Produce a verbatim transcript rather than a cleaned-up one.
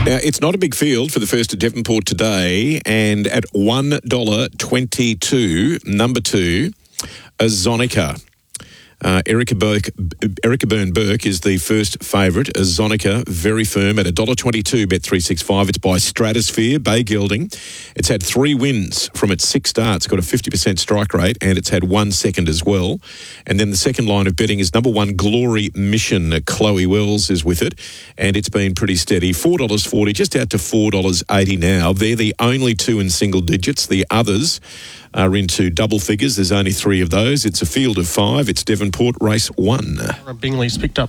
Now, it's not a big field for the first at Devonport today, and at one dollar twenty-two, number two, Azonica. Uh, Erica, Burke, Erica Byrne-Burke is the first favourite. Azonica, very firm at one dollar twenty-two, bet three sixty-five. It's by Stratosphere, Bay Gelding. It's had three wins from its six starts, got a fifty percent strike rate, and it's had one second as well. And then the second line of betting is number one, Glory Mission. Chloe Wells is with it, and it's been pretty steady. four dollars forty, just out to four dollars eighty now. They're the only two in single digits. The others are into double figures. There's only three of those. It's a field of five. It's Devonport race one. Bingley's picked up